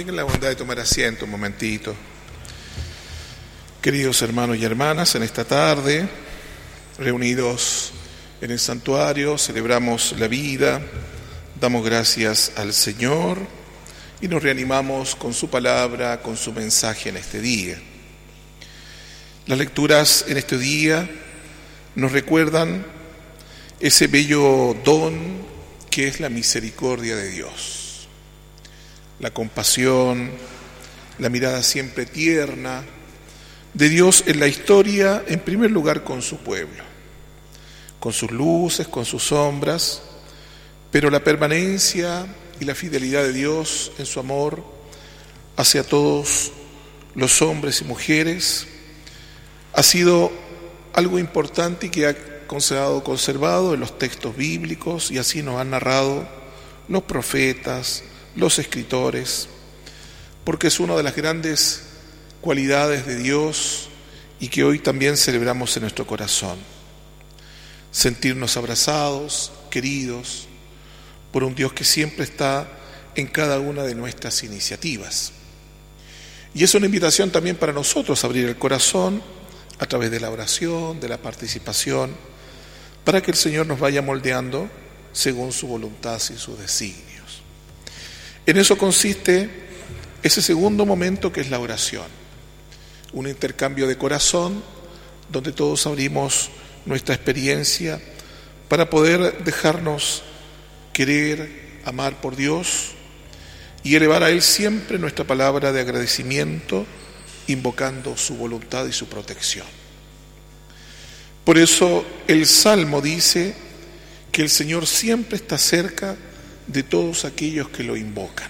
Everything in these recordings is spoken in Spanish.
Tengan la bondad de tomar asiento un momentito. Queridos hermanos y hermanas, en esta tarde, reunidos en el santuario, celebramos la vida, damos gracias al Señor y nos reanimamos con su palabra, con su mensaje en este día. Las lecturas en este día nos recuerdan ese bello don que es la misericordia de Dios. La compasión, la mirada siempre tierna de Dios en la historia, en primer lugar con su pueblo, con sus luces, con sus sombras, pero la permanencia y la fidelidad de Dios en su amor hacia todos los hombres y mujeres ha sido algo importante y que ha quedado conservado en los textos bíblicos, y así nos han narrado los profetas, los escritores, porque es una de las grandes cualidades de Dios y que hoy también celebramos en nuestro corazón. Sentirnos abrazados, queridos, por un Dios que siempre está en cada una de nuestras iniciativas. Y es una invitación también para nosotros a abrir el corazón a través de la oración, de la participación, para que el Señor nos vaya moldeando según su voluntad y sus designios. En eso consiste ese segundo momento, que es la oración, un intercambio de corazón donde todos abrimos nuestra experiencia para poder dejarnos querer, amar por Dios y elevar a Él siempre nuestra palabra de agradecimiento, invocando su voluntad y su protección. Por eso el Salmo dice que el Señor siempre está cerca de todos aquellos que lo invocan.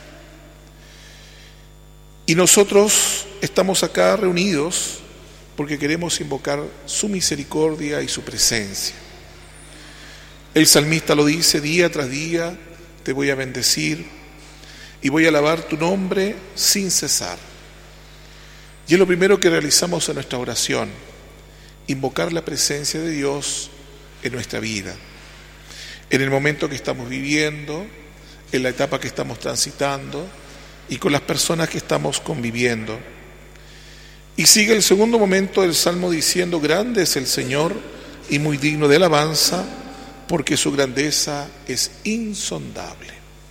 Y nosotros estamos acá reunidos porque queremos invocar su misericordia y su presencia. El salmista lo dice: día tras día te voy a bendecir y voy a alabar tu nombre sin cesar. Y es lo primero que realizamos en nuestra oración, invocar la presencia de Dios en nuestra vida, en el momento que estamos viviendo, en la etapa que estamos transitando y con las personas que estamos conviviendo. Y sigue el segundo momento del Salmo diciendo: grande es el Señor y muy digno de alabanza, porque su grandeza es insondable.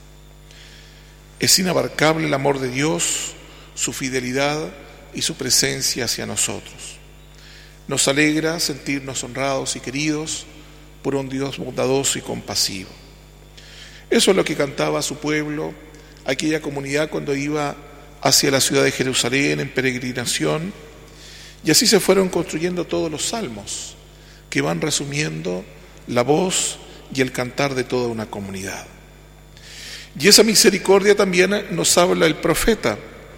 Es inabarcable el amor de Dios, su fidelidad y su presencia hacia nosotros. Nos alegra sentirnos honrados y queridos por un Dios bondadoso y compasivo. Eso es lo que cantaba su pueblo, aquella comunidad, cuando iba hacia la ciudad de Jerusalén en peregrinación, y así se fueron construyendo todos los salmos que van resumiendo la voz y el cantar de toda una comunidad. Y esa misericordia también nos habla el profeta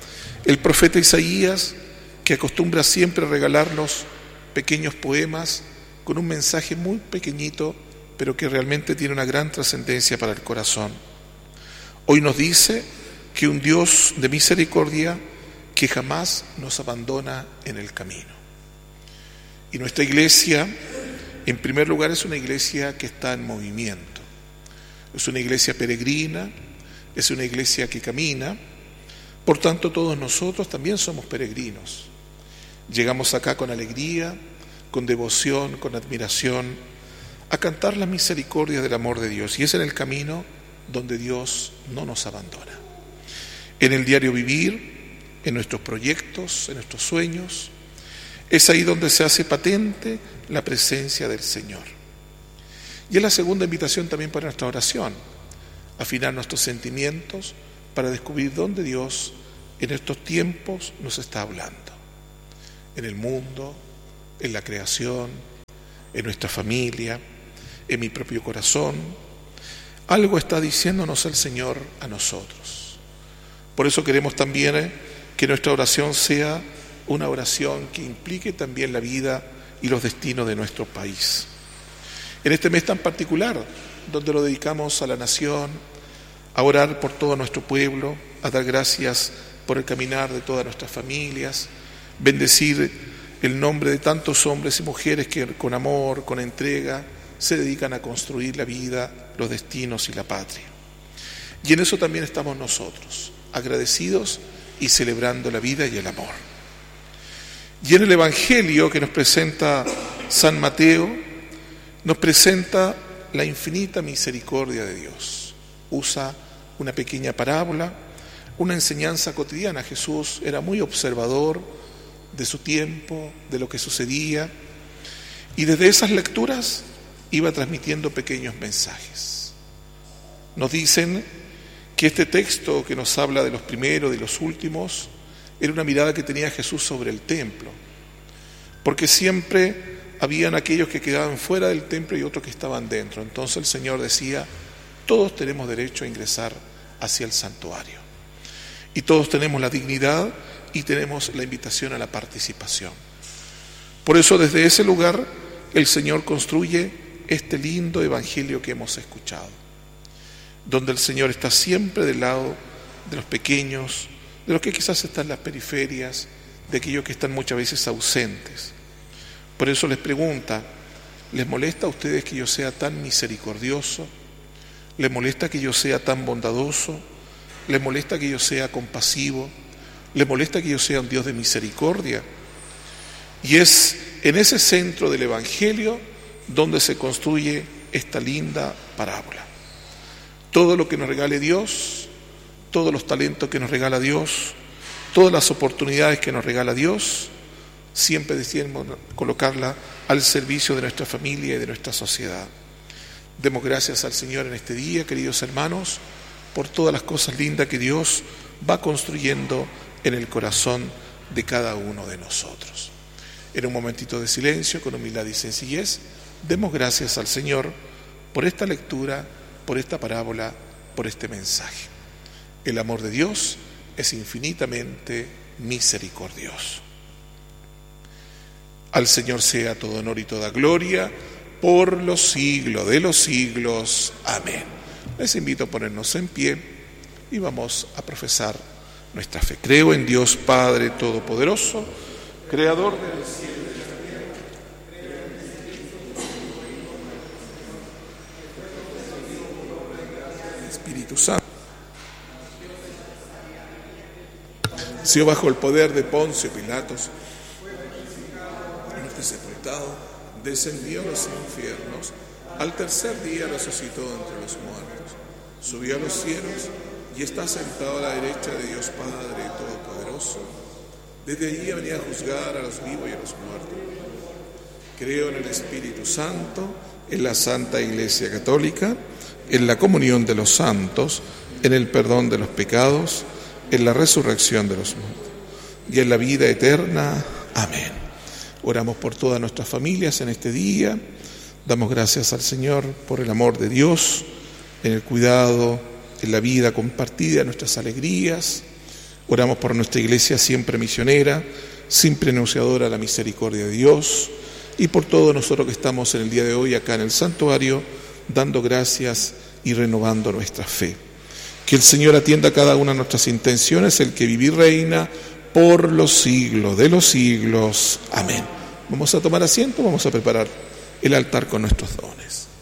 Isaías, que acostumbra siempre a regalarnos pequeños poemas con un mensaje muy pequeñito, pero que realmente tiene una gran trascendencia para el corazón. Hoy nos dice que un Dios de misericordia que jamás nos abandona en el camino. Y nuestra iglesia, en primer lugar, es una iglesia que está en movimiento. Es una iglesia peregrina, es una iglesia que camina. Por tanto, todos nosotros también somos peregrinos. Llegamos acá con alegría, con devoción, con admiración, a cantar la misericordia del amor de Dios. Y es en el camino donde Dios no nos abandona. En el diario vivir, en nuestros proyectos, en nuestros sueños, es ahí donde se hace patente la presencia del Señor. Y es la segunda invitación también para nuestra oración, afinar nuestros sentimientos para descubrir dónde Dios en estos tiempos nos está hablando. En el mundo, en la creación, en nuestra familia, en mi propio corazón. Algo está diciéndonos el Señor a nosotros. Por eso queremos también que nuestra oración sea una oración que implique también la vida y los destinos de nuestro país. En este mes tan particular, donde lo dedicamos a la nación, a orar por todo nuestro pueblo, a dar gracias por el caminar de todas nuestras familias, bendecir el nombre de tantos hombres y mujeres que con amor, con entrega, se dedican a construir la vida, los destinos y la patria. Y en eso también estamos nosotros, agradecidos y celebrando la vida y el amor. Y en el Evangelio que nos presenta San Mateo, nos presenta la infinita misericordia de Dios. Usa una pequeña parábola, una enseñanza cotidiana. Jesús era muy observador de su tiempo, de lo que sucedía, y desde esas lecturas iba transmitiendo pequeños mensajes. Nos dicen que este texto que nos habla de los primeros y los últimos era una mirada que tenía Jesús sobre el templo, porque siempre habían aquellos que quedaban fuera del templo y otros que estaban dentro. Entonces el Señor decía, todos tenemos derecho a ingresar hacia el santuario, y todos tenemos la dignidad y tenemos la invitación a la participación. Por eso desde ese lugar el Señor construye este lindo evangelio que hemos escuchado, donde el Señor está siempre del lado de los pequeños, de los que quizás están en las periferias, de aquellos que están muchas veces ausentes. Por eso les pregunta, ¿les molesta a ustedes que yo sea tan misericordioso? ¿Les molesta que yo sea tan bondadoso? ¿Les molesta que yo sea compasivo? ¿Les molesta que yo sea un Dios de misericordia? Y es en ese centro del Evangelio donde se construye esta linda parábola. Todo lo que nos regale Dios, todos los talentos que nos regala Dios, todas las oportunidades que nos regala Dios, siempre decidimos colocarla al servicio de nuestra familia y de nuestra sociedad. Demos gracias al Señor en este día, queridos hermanos, por todas las cosas lindas que Dios va construyendo en el corazón de cada uno de nosotros. En un momentito de silencio, con humildad y sencillez, demos gracias al Señor por esta lectura, por esta parábola, por este mensaje. El amor de Dios es infinitamente misericordioso. Al Señor sea todo honor y toda gloria por los siglos de los siglos. Amén. Les invito a ponernos en pie y vamos a profesar nuestra fe. Creo en Dios Padre Todopoderoso, Creador del cielo y de la tierra. Creo en el Espíritu Santo. Nació bajo el poder de Poncio Pilatos, muerte sepultado, descendió a los infiernos, al tercer día resucitó entre los muertos, subió a los cielos y está sentado a la derecha de Dios Padre Todopoderoso. Desde allí venía a juzgar a los vivos y a los muertos. Creo en el Espíritu Santo, en la Santa Iglesia Católica, en la comunión de los santos, en el perdón de los pecados, en la resurrección de los muertos y en la vida eterna. Amén. Oramos por todas nuestras familias en este día. Damos gracias al Señor por el amor de Dios, en el cuidado, en la vida compartida, en nuestras alegrías. Oramos por nuestra iglesia siempre misionera, siempre anunciadora de la misericordia de Dios, y por todos nosotros que estamos en el día de hoy acá en el santuario, dando gracias y renovando nuestra fe. Que el Señor atienda a cada una de nuestras intenciones, el que vive y reina por los siglos de los siglos. Amén. Vamos a tomar asiento, vamos a preparar el altar con nuestros dones.